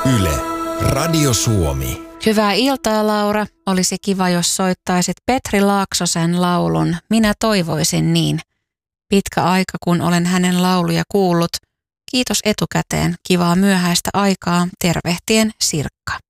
Yle, Radio Suomi. Hyvää iltaa, Laura. Olisi kiva, jos soittaisit Petri Laaksosen laulun Minä toivoisin niin. Pitkä aika, kun olen hänen lauluja kuullut. Kiitos etukäteen. Kivaa myöhäistä aikaa. Tervehtien Sirkka.